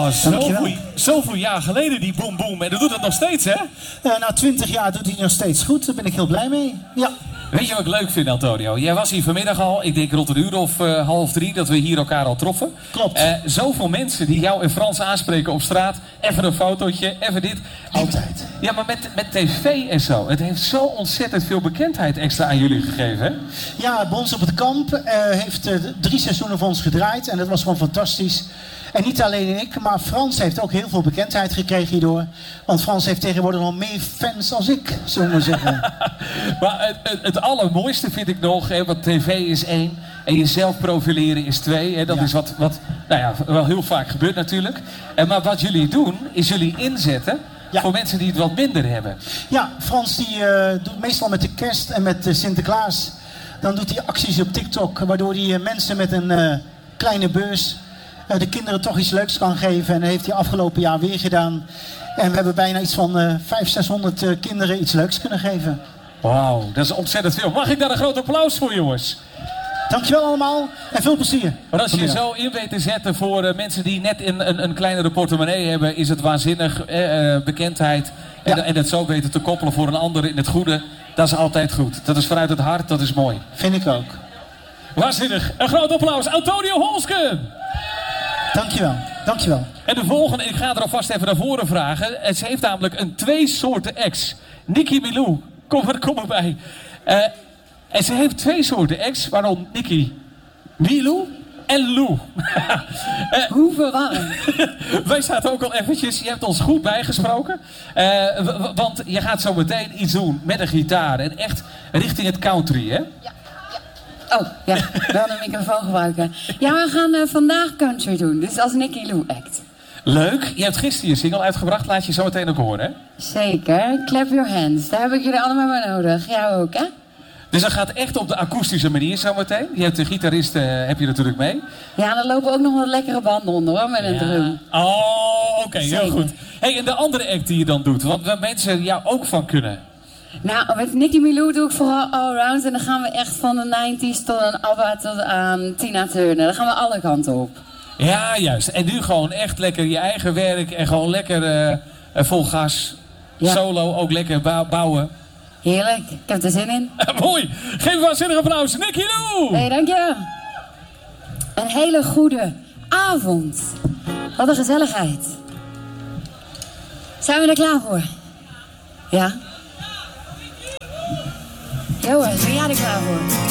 was zoveel jaar geleden, die Boom Boom. En dat doet het nog steeds, hè? Na 20 jaar doet hij nog steeds goed. Daar ben ik heel blij mee. Ja. Weet je wat ik leuk vind, Antonio? Jij was hier vanmiddag al, ik denk rond 2:00 of 2:30 dat we hier elkaar al troffen. Klopt. Zoveel mensen die jou in Frans aanspreken op straat. Even een fotootje, even dit. Altijd. Ja, maar met tv en zo. Het heeft zo ontzettend veel bekendheid extra aan jullie gegeven, hè? Ja, Bons op het Kamp heeft 3 seizoenen voor ons gedraaid. En dat was gewoon fantastisch. En niet alleen ik, maar Frans heeft ook heel veel bekendheid gekregen hierdoor. Want Frans heeft tegenwoordig nog meer fans als ik, zullen we maar zeggen. Maar het allermooiste vind ik nog, hè, want tv is 1 en jezelf profileren is 2. Hè, dat is wat nou ja, wel heel vaak gebeurt natuurlijk. Maar wat jullie doen, is jullie inzetten voor mensen die het wat minder hebben. Ja, Frans die doet meestal met de kerst en met Sinterklaas. Dan doet hij acties op TikTok, waardoor hij mensen met een kleine beurs de kinderen toch iets leuks kan geven. En dat heeft hij afgelopen jaar weer gedaan. En we hebben bijna iets van 500-600 kinderen iets leuks kunnen geven. Wauw, dat is ontzettend veel. Mag ik daar een groot applaus voor, jongens? Dankjewel allemaal en veel plezier. Maar als je je zo in weet te zetten voor mensen die net een kleinere portemonnee hebben, is het waanzinnig. Bekendheid en het zo weten te koppelen voor een ander in het goede. Dat is altijd goed. Dat is vanuit het hart, dat is mooi. Vind ik ook. Waanzinnig. Een groot applaus. Antonio Holsken. Dankjewel, dankjewel. En de volgende, ik ga er alvast even naar voren vragen. Ze heeft namelijk een 2 soorten ex. Nicky Milou, kom erbij. En ze heeft 2 soorten ex, waarom Nicky Milou en Lou. Hoe verwarrend. Wij zaten ook al eventjes, je hebt ons goed bijgesproken. Want je gaat zo meteen iets doen met een gitaar. En echt richting het country, hè? Ja. Oh, ja, wel een microfoon gebruiken. Ja, we gaan vandaag country doen, dus als Nicky Lou act. Leuk. Je hebt gisteren je single uitgebracht, laat je zo meteen ook horen, hè? Zeker. Clap your hands. Daar heb ik jullie allemaal bij nodig. Jij ook, hè? Dus dat gaat echt op de akoestische manier zo meteen. Je hebt de gitarist, heb je natuurlijk mee. Ja, er lopen ook nog wat lekkere banden onder, hoor, met een drum. Oh, oké, heel goed. Hey, en de andere act die je dan doet, wat waar mensen jou ook van kunnen? Nou, met Nicky Milou doe ik vooral allround. En dan gaan we echt van de 90s tot aan ABBA tot aan Tina Turner. Dan gaan we alle kanten op. Ja, juist. En nu gewoon echt lekker je eigen werk en gewoon lekker vol gas. Ja. Solo ook lekker bouwen. Heerlijk. Ik heb er zin in. Mooi. Geef een waanzinnig applaus. Nicky Lou! Hey, dank je. Een hele goede avond. Wat een gezelligheid. Zijn we er klaar voor? Ja? Johan, ben jij er klaar voor?